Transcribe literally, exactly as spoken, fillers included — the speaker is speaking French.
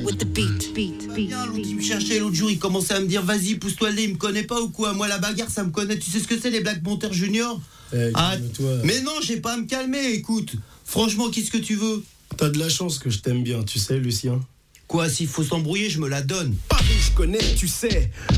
with the beat, beat, beat. Bien, l'autre il me cherchait l'autre jour, il commençait à me dire vas-y pousse-toi le nez, il me connaît pas ou quoi? Moi la bagarre ça me connaît, tu sais ce que c'est les Black Panthers Junior? Eh, Ah, calme-toi. mais non, j'ai pas à me calmer, écoute. Franchement, qu'est-ce que tu veux? T'as de la chance que je t'aime bien, tu sais, Lucien. Quoi, s'il faut s'embrouiller, je me la donne. Paris, je connais, tu sais.